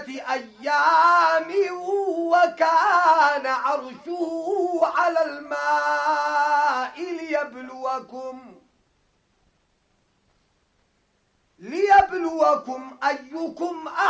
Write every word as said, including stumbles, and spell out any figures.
ستة أيام وكان عرشه على الماء ليبلوكم ليبلوكم أيكم